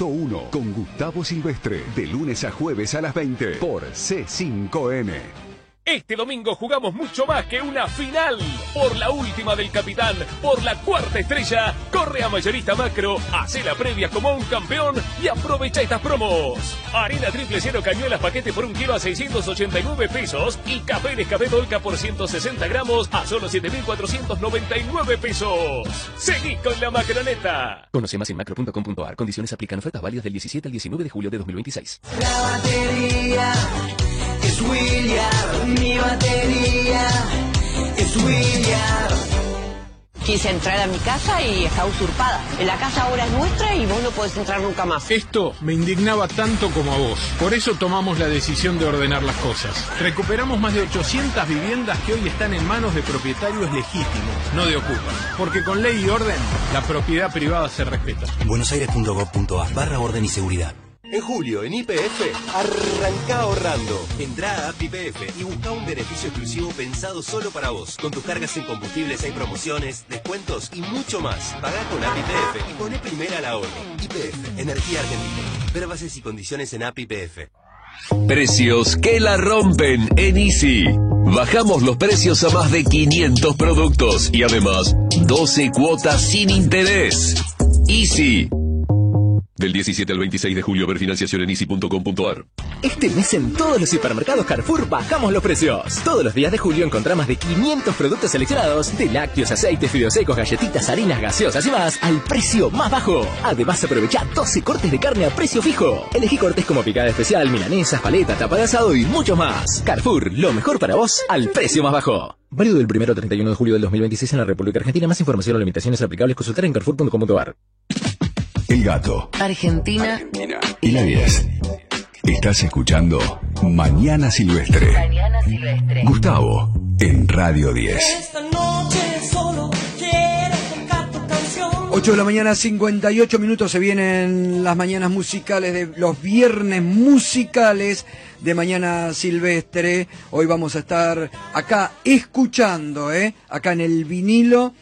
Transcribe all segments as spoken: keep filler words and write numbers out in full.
Auto uno con Gustavo Silvestre, de lunes a jueves a las veinte por C cinco N. Este domingo jugamos mucho más que una final. Por la última del capitán, por la cuarta estrella, corre a Mayorista Macro, hace la previa como un campeón y aprovecha estas promos. Harina triple cero cañuelas paquete por un kilo a seiscientos ochenta y nueve pesos y café Nescafé Dolca por ciento sesenta gramos a solo siete mil cuatrocientos noventa y nueve pesos. Seguí con la Macroneta. Conoce más en macro punto com punto a r. Condiciones aplican. Ofertas válidas del diecisiete al diecinueve de julio de dos mil veintiséis. La batería es William, mi batería es William. Quise entrar a mi casa y está usurpada. La casa ahora es nuestra y vos no podés entrar nunca más. Esto me indignaba tanto como a vos. Por eso tomamos la decisión de ordenar las cosas. Recuperamos más de ochocientas viviendas que hoy están en manos de propietarios legítimos, no de ocupas. Porque con ley y orden, la propiedad privada se respeta. buenosaires punto gov punto a r barra orden y seguridad. En julio, en Y P F, arranca ahorrando. Entrá a App Y P F y busca un beneficio exclusivo pensado solo para vos. Con tus cargas en combustibles hay promociones, descuentos y mucho más. Pagá con App Y P F y poné primera la orden. Y P F, Energía Argentina. Ver bases y condiciones en App Y P F. Precios que la rompen en Easy. Bajamos los precios a más de quinientos productos y además doce cuotas sin interés. Easy. Del diecisiete al veintiséis de julio, ver financiación en easy punto com punto a r. Este mes en todos los supermercados Carrefour bajamos los precios. Todos los días de julio encontrá más de quinientos productos seleccionados, de lácteos, aceites, fideos secos, galletitas, harinas, gaseosas y más, al precio más bajo. Además, aprovecha doce cortes de carne a precio fijo. Elegí cortes como picada especial, milanesas, paleta, tapa de asado y mucho más. Carrefour, lo mejor para vos al precio más bajo. Válido del primero al treinta y uno de julio del dos mil veintiséis en la República Argentina. Más información o limitaciones aplicables consultar en carrefour punto com punto a r. El Gato. Argentina. Argentina. Y la diez. Estás escuchando Mañana Silvestre. Mañana Silvestre. Gustavo, en Radio diez. Esta noche solo quiero tocar tu canción. ocho de la mañana, cincuenta y ocho minutos. Se vienen las mañanas musicales, de los viernes musicales de Mañana Silvestre. Hoy vamos a estar acá escuchando, ¿eh? acá en el vinilo.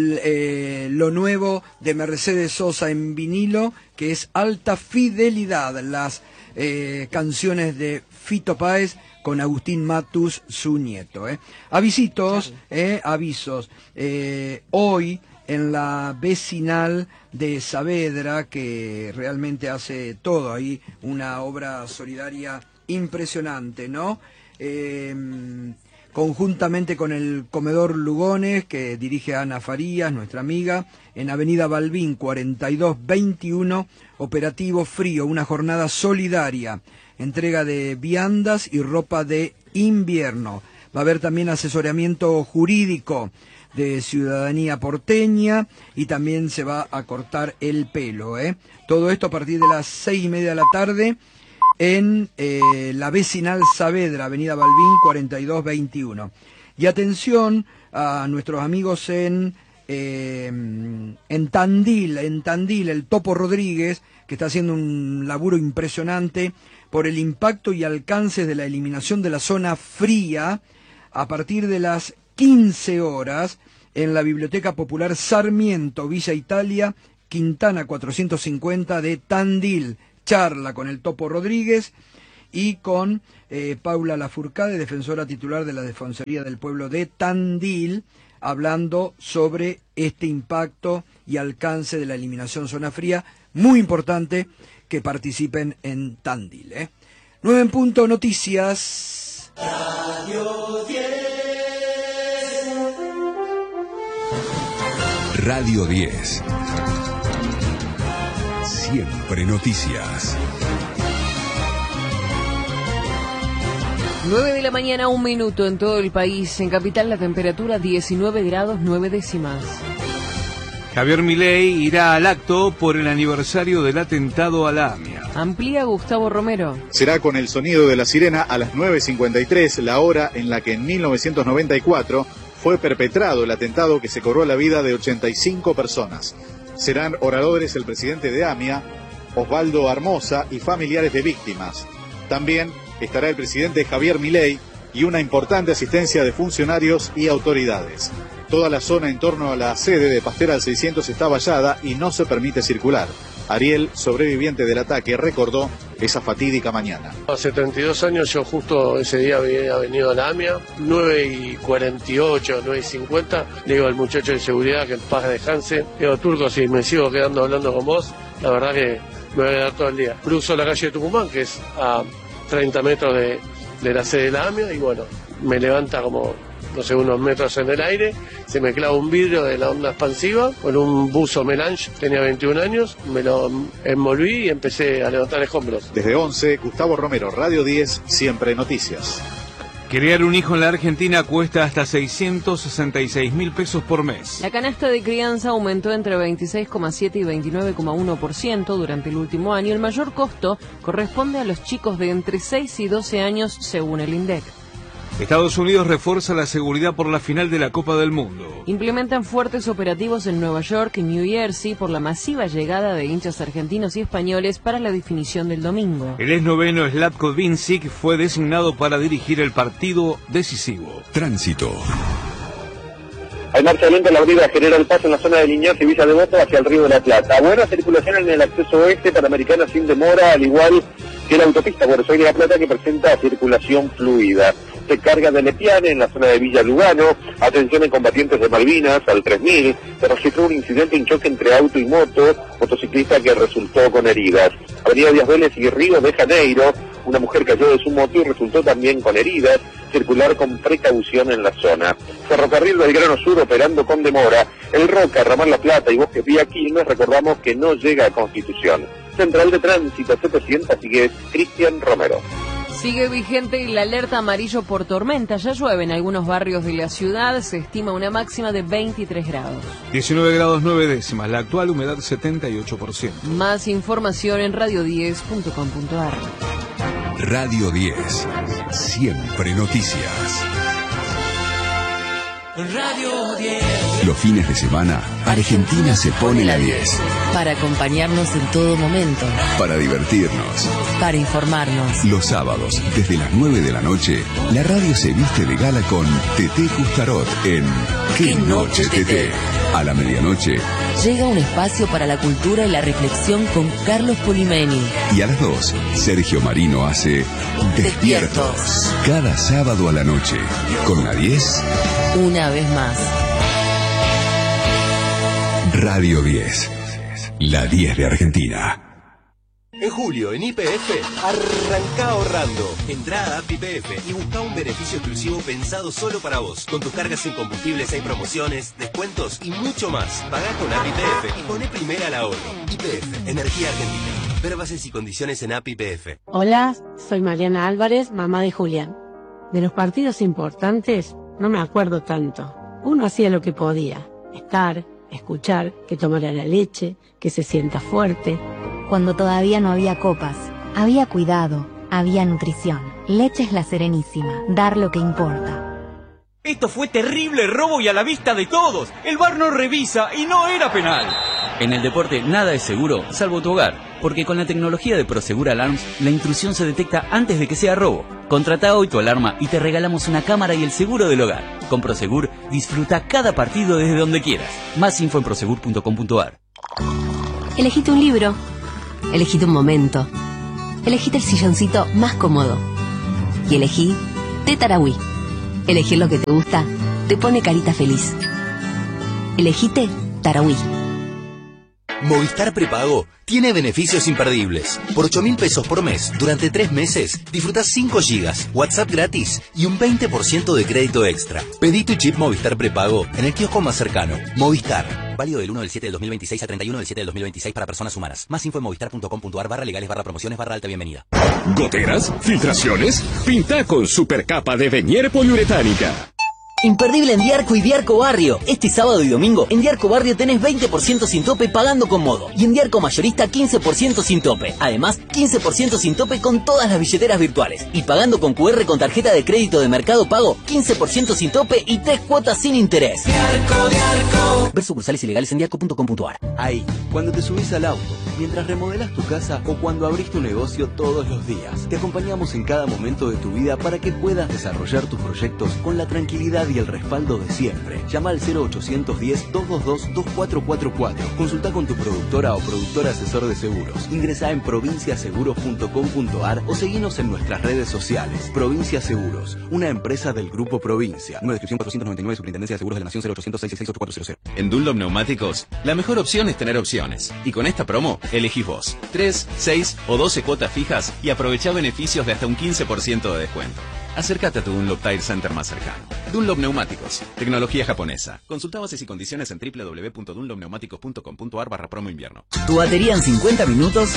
Eh, lo nuevo de Mercedes Sosa en vinilo, que es Alta Fidelidad, las eh, canciones de Fito Páez con Agustín Matus, su nieto. Eh. Avisitos, eh, avisos. Eh, hoy en la vecinal de Saavedra, que realmente hace todo ahí, una obra solidaria impresionante, ¿no? Eh, conjuntamente con el Comedor Lugones, que dirige Ana Farías, nuestra amiga, en Avenida Balbín cuarenta y dos veintiuno, operativo frío, una jornada solidaria, entrega de viandas y ropa de invierno. Va a haber también asesoramiento jurídico de ciudadanía porteña y también se va a cortar el pelo, ¿eh? Todo esto a partir de las seis y media de la tarde, en eh, la vecinal Saavedra, Avenida Balbín cuarenta y dos veintiuno. Y atención a nuestros amigos en, eh, en Tandil, en Tandil, el Topo Rodríguez, que está haciendo un laburo impresionante por el impacto y alcance de la eliminación de la zona fría a partir de las quince horas en la Biblioteca Popular Sarmiento, Villa Italia, Quintana cuatrocientos cincuenta de Tandil. Charla con el Topo Rodríguez y con eh, Paula Lafourcade, defensora titular de la Defensoría del Pueblo de Tandil, hablando sobre este impacto y alcance de la eliminación zona fría. Muy importante que participen en Tandil. ¿eh? nueve en punto, noticias. Radio diez. Radio diez. Siempre noticias. nueve de la mañana, un minuto en todo el país. En Capital la temperatura diecinueve grados nueve décimas. Javier Milei irá al acto por el aniversario del atentado a la AMIA. Amplía Gustavo Romero. Será con el sonido de la sirena a las nueve cincuenta y tres, la hora en la que en mil novecientos noventa y cuatro fue perpetrado el atentado que se cobró la vida de ochenta y cinco personas. Serán oradores el presidente de AMIA, Osvaldo Armoza, y familiares de víctimas. También estará el presidente Javier Milei y una importante asistencia de funcionarios y autoridades. Toda la zona en torno a la sede de Pastel al seiscientos está vallada y no se permite circular. Ariel, sobreviviente del ataque, recordó esa fatídica mañana. Hace treinta y dos años yo justo ese día había venido a la AMIA, nueve y cuarenta y ocho, nueve y cincuenta, le digo al muchacho de seguridad que en paz descanse, digo, Turco, si me sigo quedando hablando con vos, la verdad que me voy a quedar todo el día. Cruzo la calle de Tucumán, que es a treinta metros de, de la sede de la AMIA, y bueno, me levanta como, no sé, unos metros en el aire, se me clava un vidrio de la onda expansiva con un buzo Melange, tenía veintiún años, me lo envolví y empecé a levantar escombros. Desde once, Gustavo Romero, Radio diez, Siempre Noticias. Criar un hijo en la Argentina cuesta hasta seiscientos sesenta y seis mil pesos por mes. La canasta de crianza aumentó entre veintiséis coma siete y veintinueve coma uno por ciento durante el último año. El mayor costo corresponde a los chicos de entre seis y doce años, según el INDEC. Estados Unidos refuerza la seguridad por la final de la Copa del Mundo. Implementan fuertes operativos en Nueva York y New Jersey por la masiva llegada de hinchas argentinos y españoles para la definición del domingo. El esloveno Slatko Vincic fue designado para dirigir el partido decisivo. Tránsito. Hay marcha lenta en la avenida General Paz en la zona de Liniers y Villa Devoto hacia el Río de la Plata. Buena circulación en el acceso oeste, Panamericana sin demora, al igual que la autopista Buenos Aires-La Plata, que presenta circulación fluida. Se carga de Lepiane en la zona de Villa Lugano. Atención en combatientes de Malvinas, al tres mil. Se registró un incidente en choque entre auto y moto, motociclista que resultó con heridas. Avenida Díaz Vélez y Río de Janeiro. Una mujer cayó de su moto y resultó también con heridas. Circular con precaución en la zona. Ferrocarril Belgrano Sur operando con demora. El Roca, Ramal La Plata y Bosque Vía Quilmes, recordamos que no llega a Constitución. Central de Tránsito setecientos, sigue Cristian Romero. Sigue vigente la alerta amarillo por tormenta. Ya llueve en algunos barrios de la ciudad. Se estima una máxima de veintitrés grados. diecinueve grados nueve décimas. La actual humedad setenta y ocho por ciento. Más información en radio diez punto com punto a r. Radio diez. Siempre noticias. Radio diez. Los fines de semana, Argentina se pone la diez. Para acompañarnos en todo momento. Para divertirnos. Para informarnos. Los sábados, desde las nueve de la noche, la radio se viste de gala con Teté Justarot en ¿Qué noche, Teté? A la medianoche. Llega un espacio para la cultura y la reflexión con Carlos Polimeni. Y a las dos, Sergio Marino hace Despiertos. Cada sábado a la noche. Con la diez. Una vez más. Radio diez. La diez de Argentina. En julio, en Y P F, arranca ahorrando. Entrá a App Y P F y busca un beneficio exclusivo pensado solo para vos. Con tus cargas en combustibles hay promociones, descuentos y mucho más. Pagá con App Y P F y poné primera al ahorro. Y P F, Energía Argentina. Ver bases y condiciones en App Y P F. Hola, soy Mariana Álvarez, mamá de Julián. De los partidos importantes, no me acuerdo tanto. Uno hacía lo que podía. Estar, escuchar, que tomara la leche, que se sienta fuerte. Cuando todavía no había copas, había cuidado, había nutrición. Leches La Serenísima, dar lo que importa. Esto fue terrible robo y a la vista de todos. El V A R no revisa y no era penal. En el deporte nada es seguro, salvo tu hogar, porque con la tecnología de Prosegur Alarms, la intrusión se detecta antes de que sea robo. Contrata hoy tu alarma y te regalamos una cámara y el seguro del hogar. Con Prosegur, disfruta cada partido desde donde quieras. Más info en prosegur punto com punto a r. Elegite un libro. Elegite un momento. Elegite el silloncito más cómodo. Y elegí Tetarawi. Elegir lo que te gusta te pone carita feliz. Elegite Tarawi. Movistar Prepago tiene beneficios imperdibles. Por ocho mil pesos por mes, durante tres meses, disfrutás cinco gigas, WhatsApp gratis y un veinte por ciento de crédito extra. Pedí tu chip Movistar Prepago en el kiosco más cercano. Movistar. Válido del uno del siete del dos mil veintiséis a treinta y uno del siete del dos mil veintiséis para personas humanas. Más info en movistar punto com punto a r barra legales barra promociones barra alta bienvenida. ¿Goteras? ¿Filtraciones? Pinta con supercapa de Venier poliuretánica. Imperdible en Diarco y Diarco Barrio. Este sábado y domingo en Diarco Barrio tenés veinte por ciento sin tope pagando con modo. Y en Diarco Mayorista quince por ciento sin tope. Además, quince por ciento sin tope con todas las billeteras virtuales. Y pagando con cu erre con tarjeta de crédito de Mercado Pago, quince por ciento sin tope y tres cuotas sin interés. Diarco, Diarco. Ver sucursales ilegales en diarco punto com punto a r. Ahí, cuando te subís al auto, mientras remodelas tu casa o cuando abrís tu negocio todos los días. Te acompañamos en cada momento de tu vida para que puedas desarrollar tus proyectos con la tranquilidad y el respaldo de siempre. Llama al cero ochocientos diez, doscientos veintidós, veinticuatro cuarenta y cuatro. Consulta con tu productora o productor asesor de seguros. Ingresa en provincia seguros punto com punto ar o seguinos en nuestras redes sociales. Provincia Seguros, una empresa del Grupo Provincia. Número de descripción cuatrocientos noventa y nueve, Superintendencia de Seguros de la Nación, cero ochocientos seis seis seis ocho cuatro cero cero. En Dunlop Neumáticos, la mejor opción es tener opciones. Y con esta promo, elegís vos. tres, seis o doce cuotas fijas y aprovechá beneficios de hasta un quince por ciento de descuento. Acércate a tu Dunlop Tire Center más cercano. Dunlop Neumáticos, tecnología japonesa. Consulta bases y condiciones en doble u doble u doble u punto dunlop neumáticos punto com punto ar barra promo invierno. Tu batería en cincuenta minutos